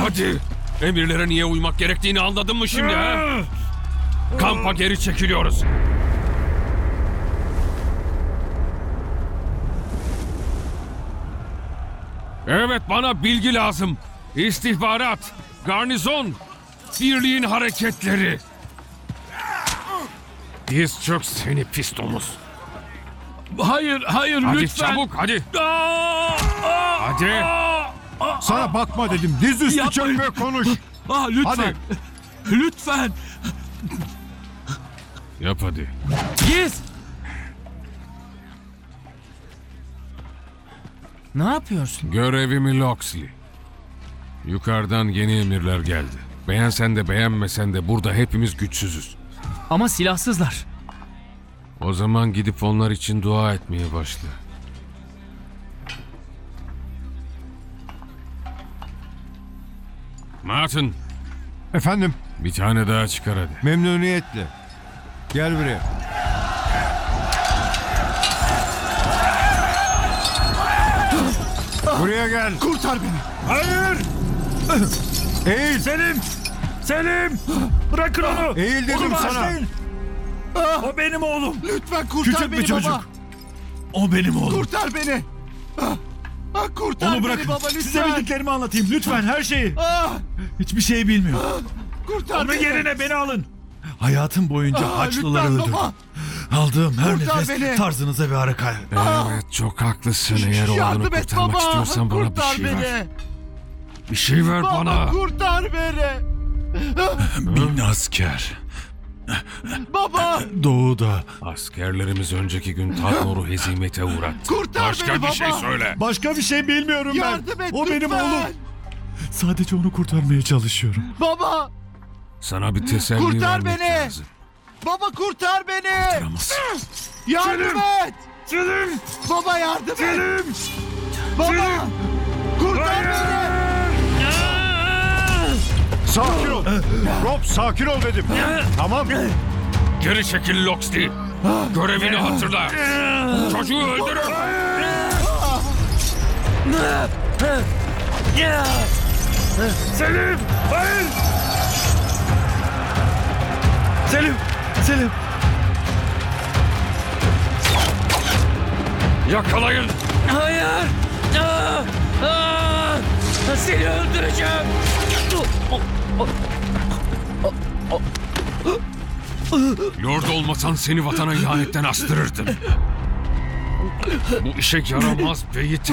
Hadi. Emirlere niye uymak gerektiğini anladın mı şimdi ha? Kampa geri çekiliyoruz. Evet, bana bilgi lazım. İstihbarat, garnizon, birliğin hareketleri. Diz çök seni pis domuz. Hayır, Hadi lütfen. çabuk, hadi. Hadi. Sana bakma dedim. Diz üstü Yapmayın. çök ve konuş. Lütfen. Hadi. Lütfen. Yap hadi. Giz. Ne yapıyorsun? Görevimi Loxley. Yukarıdan yeni emirler geldi. Beğensen de beğenmesen de burada hepimiz güçsüzüz. Ama silahsızlar. O zaman gidip onlar için dua etmeye başla. Martin, Efendim, bir tane daha çıkar hadi. memnuniyetle. Gel buraya. Buraya gel. Kurtar beni. Hayır. Eğil. Selim! Selim! Bırakın onu! Eğil dedim Onu sana. bağışlayın. O benim oğlum. Lütfen kurtar Küçük beni bir çocuk. baba. O benim oğlum. Kurtar beni. Kurtar Onu beni bırakın. baba lütfen. Size bildiklerimi anlatayım. Lütfen her şeyi. Ah, Hiçbir şey bilmiyor. kurtar Onun beni. yerine beni alın. Hayatım boyunca Haçlıları lütfen öldürdüm. baba. Aldığım her Kurtar nefes beni. tarzınıza bir harika. Evet, çok haklısın. Eğer oğlunu Yardım et kurtarmak baba. istiyorsan bana bir Kurtar şey beni. ver. Bir şey ver Baba bana. kurtar beni. Bin asker. Baba Doğuda. Askerlerimiz önceki gün Tatnor'u hezimete uğrattı. kurtar Başka beni bir baba. şey söyle. Başka bir şey bilmiyorum ben. Yardım et O lütfen. benim oğlum. Sadece onu kurtarmaya çalışıyorum. Baba. Sana bir teselli Kurtar vermek beni. lazım. Baba kurtar beni. Kurtaramazsın. Yardım et. Selim! Baba yardım et. Selim! Baba. Kurtar beni. Sakin ol. Rob sakin ol dedim. Tamam. Geri çekil Loxley. Görevini hatırla. Çocuğu öldürün. Selim! Hayır! Selim! Selim! Yakalayın. Hayır. Seni öldüreceğim. Lord olmasan seni vatana ihanetten astırırdım. Bu işe yaramaz beyi